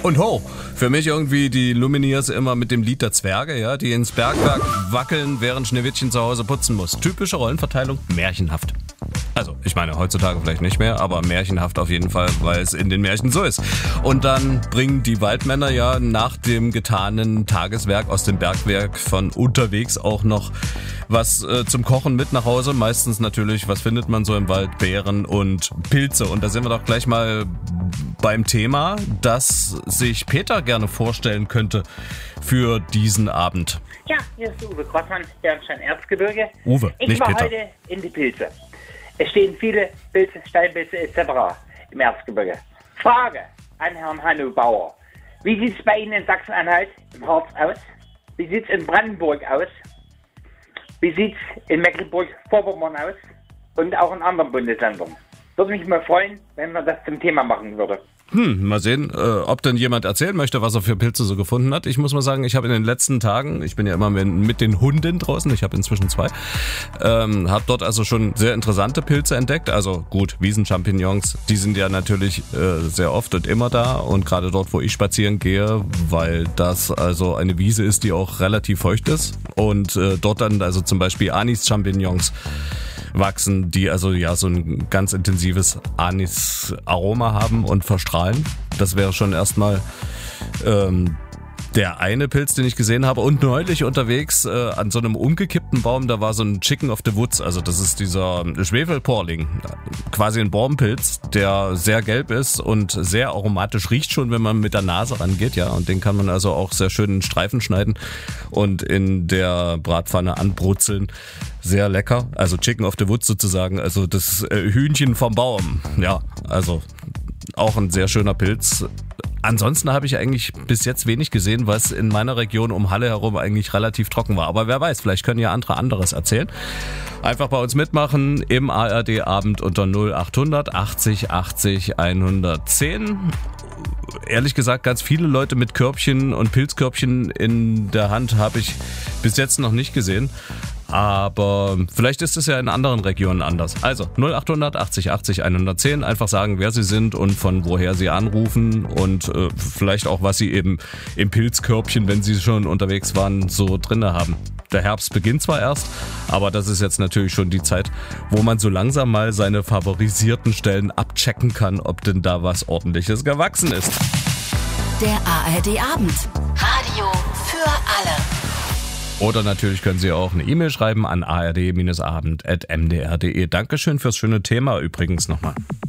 und hoch. Für mich irgendwie die Lumineers immer mit dem Lied der Zwerge, ja, die ins Bergwerk wackeln, während Schneewittchen zu Hause putzen muss. Typische Rollenverteilung, märchenhaft. Also, ich meine, heutzutage vielleicht nicht mehr, aber märchenhaft auf jeden Fall, weil es in den Märchen so ist. Und dann bringen die Waldmänner ja nach dem getanen Tageswerk aus dem Bergwerk von unterwegs auch noch was zum Kochen mit nach Hause. Meistens natürlich, was findet man so im Wald? Beeren und Pilze. Und da sind wir doch gleich mal beim Thema, das sich Peter gerne vorstellen könnte für diesen Abend. Ja, hier ist Uwe Grossmann, Bernstein-Erzgebirge. Uwe, nicht Peter. Ich war heute in die Pilze. Es stehen viele Pilze, Steinpilze etc. im Erzgebirge. Frage an Herrn Hanno Bauer. Wie sieht es bei Ihnen in Sachsen-Anhalt im Harz aus? Wie sieht es in Brandenburg aus? Wie sieht es in Mecklenburg-Vorpommern aus? Und auch in anderen Bundesländern. Würde mich mal freuen, wenn man das zum Thema machen würde. Mal sehen, ob denn jemand erzählen möchte, was er für Pilze so gefunden hat. Ich muss mal sagen, ich habe in den letzten Tagen, ich bin ja immer mit den Hunden draußen, ich habe inzwischen 2, habe dort also schon sehr interessante Pilze entdeckt. Also gut, Wiesenchampignons, die sind ja natürlich sehr oft und immer da. Und gerade dort, wo ich spazieren gehe, weil das also eine Wiese ist, die auch relativ feucht ist. Und dort dann also zum Beispiel Anis-Champignons wachsen, die also ja so ein ganz intensives Anis-Aroma haben und verstrahlen. Das wäre schon erstmal der eine Pilz, den ich gesehen habe. Und neulich unterwegs an so einem umgekippten Baum, da war so ein Chicken of the Woods, also das ist dieser Schwefelporling, quasi ein Baumpilz, der sehr gelb ist und sehr aromatisch riecht schon, wenn man mit der Nase rangeht, ja, und den kann man also auch sehr schön in Streifen schneiden und in der Bratpfanne anbrutzeln. Sehr lecker, also Chicken of the Woods sozusagen, also das Hühnchen vom Baum, ja, also auch ein sehr schöner Pilz. Ansonsten habe ich eigentlich bis jetzt wenig gesehen, was in meiner Region um Halle herum eigentlich relativ trocken war. Aber wer weiß, vielleicht können ja andere anderes erzählen. Einfach bei uns mitmachen im ARD-Abend unter 0800 80 80 110. Ehrlich gesagt, ganz viele Leute mit Körbchen und Pilzkörbchen in der Hand habe ich bis jetzt noch nicht gesehen. Aber vielleicht ist es ja in anderen Regionen anders. Also 0800 80 80 110. Einfach sagen, wer Sie sind und von woher Sie anrufen und vielleicht auch, was Sie eben im Pilzkörbchen, wenn Sie schon unterwegs waren, so drinne haben. Der Herbst beginnt zwar erst, aber das ist jetzt natürlich schon die Zeit, wo man so langsam mal seine favorisierten Stellen abchecken kann, ob denn da was Ordentliches gewachsen ist. Der ARD-Abend. Radio für alle. Oder natürlich können Sie auch eine E-Mail schreiben an ard-abend@mdr.de. Dankeschön fürs schöne Thema übrigens nochmal.